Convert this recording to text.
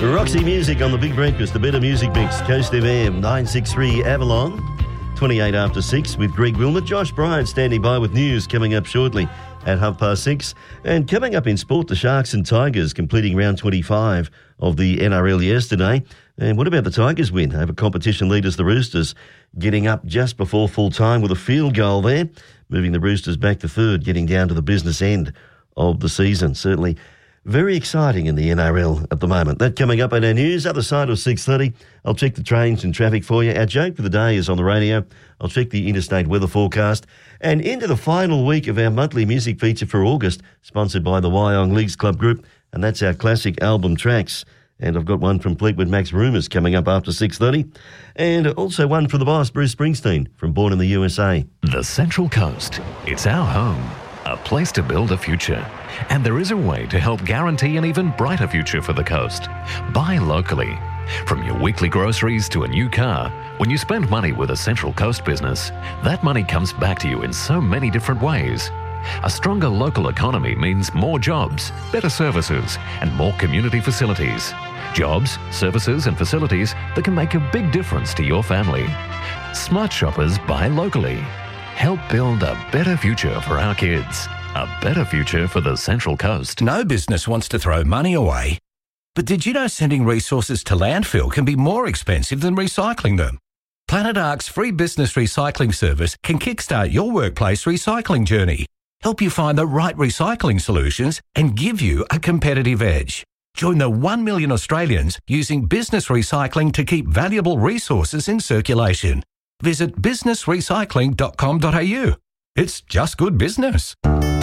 Roxy Music on the Big Breakfast, the Better Music Mix, Coast FM, 963 Avalon, 28 after 6 with Greg Wilmot. Josh Bryant standing by with news coming up shortly at 6:30. And coming up in sport, the Sharks and Tigers completing round 25 of the NRL yesterday. And what about the Tigers win over competition leaders, the Roosters, getting up just before full time with a field goal there, moving the Roosters back to third, getting down to the business end of the season. Certainly very exciting in the NRL at the moment. That coming up in our news. Other side of 6:30, I'll check the trains and traffic for you. Our joke for the day is on the radio. I'll check the interstate weather forecast. And into the final week of our monthly music feature for August, sponsored by the Wyong Leagues Club Group, and that's our classic album tracks. And I've got one from Fleetwood Mac's Rumours coming up after 6:30. And also one from the boss, Bruce Springsteen, from Born in the USA. The Central Coast. It's our home. A place to build a future. And there is a way to help guarantee an even brighter future for the coast. Buy locally. From your weekly groceries to a new car, when you spend money with a Central Coast business, that money comes back to you in so many different ways. A stronger local economy means more jobs, better services, and more community facilities. Jobs, services, and facilities that can make a big difference to your family. Smart shoppers buy locally. Help build a better future for our kids. A better future for the Central Coast. No business wants to throw money away. But did you know sending resources to landfill can be more expensive than recycling them? Planet Ark's free business recycling service can kickstart your workplace recycling journey, help you find the right recycling solutions, and give you a competitive edge. Join the 1 million Australians using business recycling to keep valuable resources in circulation. Visit businessrecycling.com.au. It's just good business.